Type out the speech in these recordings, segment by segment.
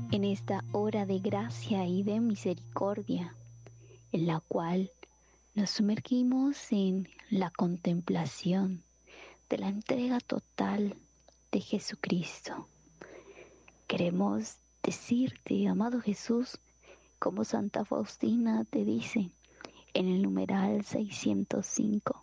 en esta hora de gracia y de misericordia, en la cual nos sumergimos en la contemplación de la entrega total de Jesucristo. Queremos decirte, amado Jesús, como Santa Faustina te dice en el numeral 605,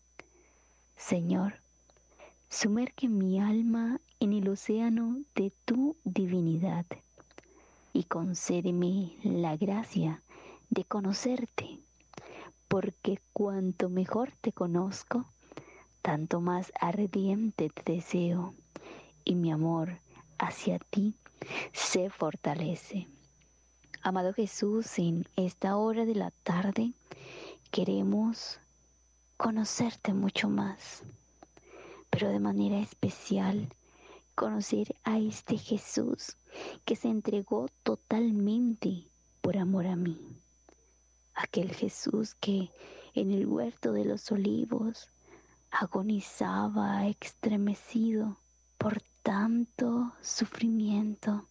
Señor, sumerge mi alma en el océano de tu divinidad y concédeme la gracia de conocerte, porque cuanto mejor te conozco, tanto más ardiente te deseo y mi amor hacia ti se fortalece. Amado Jesús, en esta hora de la tarde queremos conocerte mucho más, pero de manera especial conocer a este Jesús que se entregó totalmente por amor a mí. Aquel Jesús que en el huerto de los olivos agonizaba extremecido por tanto sufrimiento,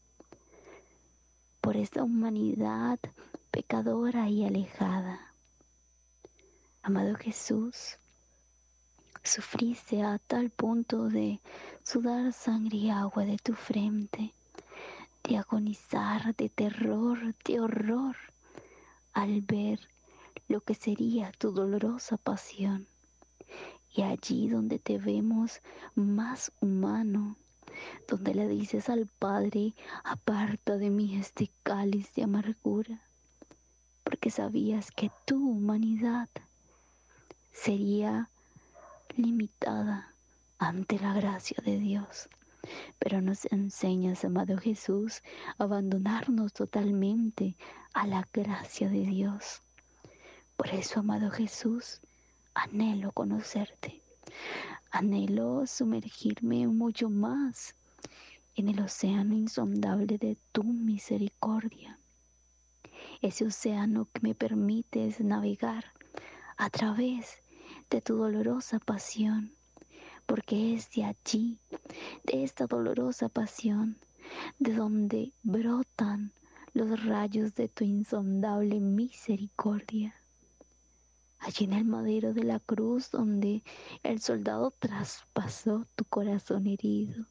por esta humanidad pecadora y alejada. Amado Jesús, sufriste a tal punto de sudar sangre y agua de tu frente, de agonizar de terror, de horror, al ver lo que sería tu dolorosa pasión. Y allí donde te vemos más humano, donde le dices al Padre, aparta de mí este cáliz de amargura, porque sabías que tu humanidad sería limitada ante la gracia de Dios. Pero nos enseñas, amado Jesús, a abandonarnos totalmente a la gracia de Dios. Por eso, amado Jesús, anhelo conocerte, anhelo sumergirme mucho más en el océano insondable de tu misericordia, ese océano que me permites navegar a través de tu dolorosa pasión, porque es de allí, de esta dolorosa pasión, de donde brotan los rayos de tu insondable misericordia. Allí en el madero de la cruz donde el soldado traspasó tu corazón herido.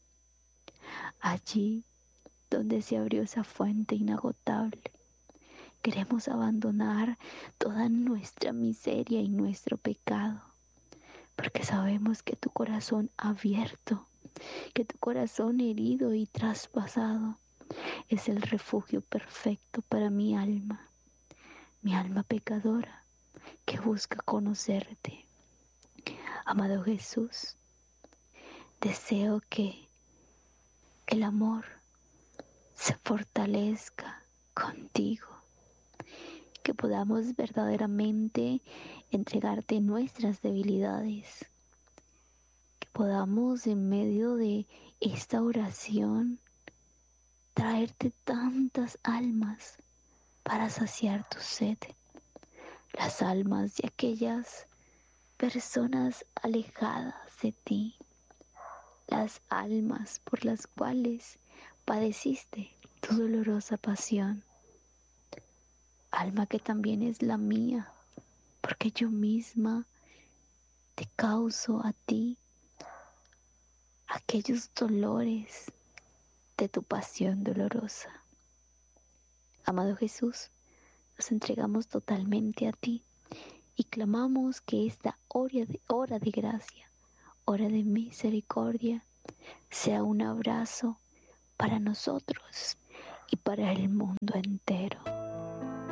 Allí donde se abrió esa fuente inagotable. Queremos abandonar toda nuestra miseria y nuestro pecado, porque sabemos que tu corazón abierto, que tu corazón herido y traspasado es el refugio perfecto para mi alma pecadora que busca conocerte. Amado Jesús, deseo que el amor se fortalezca contigo, que podamos verdaderamente entregarte nuestras debilidades, que podamos en medio de esta oración traerte tantas almas para saciar tu sed, las almas de aquellas personas alejadas de ti, las almas por las cuales padeciste tu dolorosa pasión, alma que también es la mía, porque yo misma te causo a ti aquellos dolores de tu pasión dolorosa. Amado Jesús, nos entregamos totalmente a ti y clamamos que esta hora de gracia, hora de misericordia, sea un abrazo para nosotros y para el mundo entero.